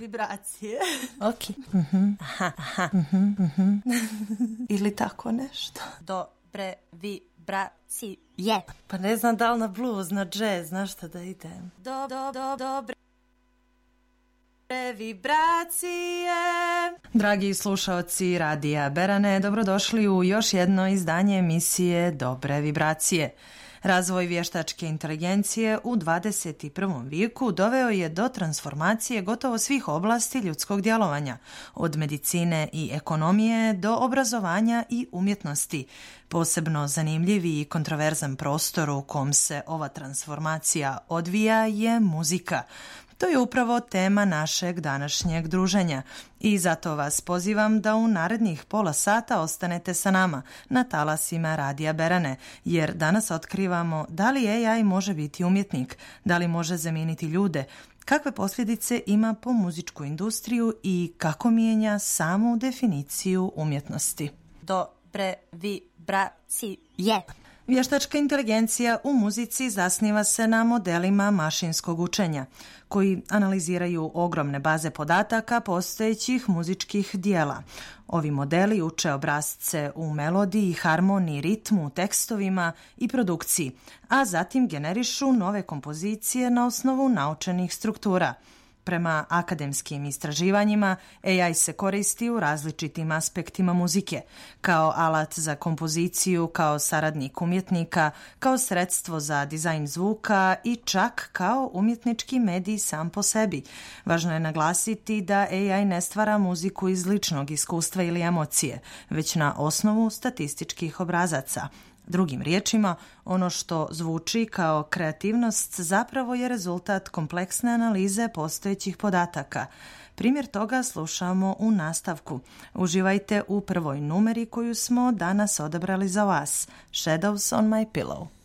vibracije. Ok. Ili tako nešto. Dobre vibracije. Pa ne znam da li na blues, na jazz, na šta da idem. Dobre vibracije. Dragi slušaoci Radija Berane, dobrodošli u još jedno izdanje emisije Dobre vibracije. Razvoj vještačke inteligencije u 21. vijeku doveo je do transformacije gotovo svih oblasti ljudskog djelovanja, od medicine i ekonomije do obrazovanja i umjetnosti. Posebno zanimljiv i kontroverzan prostor u kom se ova transformacija odvija je muzika. To je upravo tema našeg današnjeg druženja i zato vas pozivam da u narednih pola sata ostanete sa nama na talasima Radija Berane, jer danas otkrivamo da li AI može biti umjetnik, da li može zamijeniti ljude, kakve posljedice ima po muzičku industriju i kako mijenja samu definiciju umjetnosti. Dobre vibracije. Vještačka inteligencija u muzici zasniva se na modelima mašinskog učenja, koji analiziraju ogromne baze podataka postojećih muzičkih dijela. Ovi modeli uče obrasce u melodiji, harmoniji, ritmu, tekstovima i produkciji, a zatim generišu nove kompozicije na osnovu naučenih struktura. Prema akademskim istraživanjima, AI se koristi u različitim aspektima muzike, kao alat za kompoziciju, kao saradnik umjetnika, kao sredstvo za dizajn zvuka i čak kao umjetnički medij sam po sebi. Važno je naglasiti da AI ne stvara muziku iz ličnog iskustva ili emocije, već na osnovu statističkih obrazaca. Drugim riječima, ono što zvuči kao kreativnost zapravo je rezultat kompleksne analize postojećih podataka. Primjer toga slušamo u nastavku. Uživajte u prvoj numeri koju smo danas odabrali za vas. Shadows on my pillow.